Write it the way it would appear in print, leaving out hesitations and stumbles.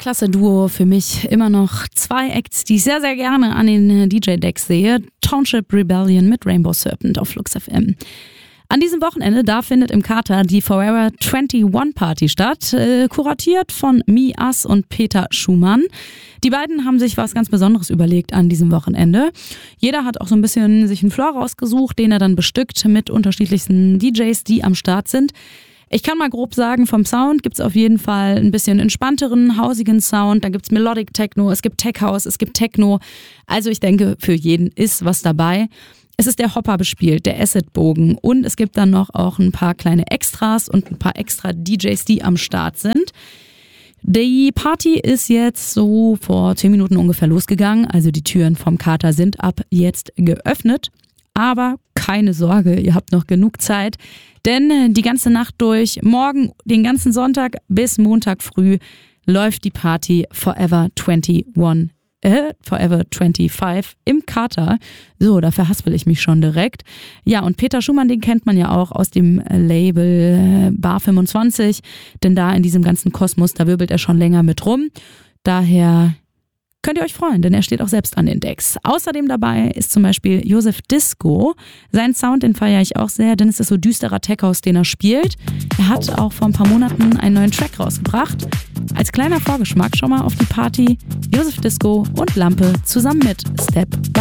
Weltklasse-Duo für mich immer noch 2 Acts, die ich sehr, sehr gerne an den DJ-Decks sehe. Township Rebellion mit Rainbow Serpent auf Flux FM. An diesem Wochenende, da findet im Kater die Forever 21 Party statt, kuratiert von Me, Us und Peter Schumann. Die beiden haben sich was ganz Besonderes überlegt an diesem Wochenende. Jeder hat auch so ein bisschen sich einen Floor rausgesucht, den er dann bestückt mit unterschiedlichsten DJs, die am Start sind. Ich kann mal grob sagen, vom Sound gibt's auf jeden Fall ein bisschen entspannteren, hausigen Sound. Da gibt's Melodic Techno, es gibt Tech House, es gibt Techno. Also ich denke, für jeden ist was dabei. Es ist der Hopper bespielt, der Acid-Bogen und es gibt dann noch auch ein paar kleine Extras und ein paar extra DJs, die am Start sind. Die Party ist jetzt so vor 10 Minuten ungefähr losgegangen. Also die Türen vom Kater sind ab jetzt geöffnet. Aber keine Sorge, ihr habt noch genug Zeit, denn die ganze Nacht durch, morgen den ganzen Sonntag bis Montag früh läuft die Party Forever 25 im Kater. So, da verhaspel ich mich schon direkt. Ja, und Peter Schumann, den kennt man ja auch aus dem Label Bar 25, denn da in diesem ganzen Kosmos, da wirbelt er schon länger mit rum. Daher könnt ihr euch freuen, denn er steht auch selbst an den Decks. Außerdem dabei ist zum Beispiel Joseph Disco. Seinen Sound, den feiere ich auch sehr, denn es ist so düsterer Tech-House, den er spielt. Er hat auch vor ein paar Monaten einen neuen Track rausgebracht. Als kleiner Vorgeschmack schon mal auf die Party Joseph Disco und Lampe zusammen mit Step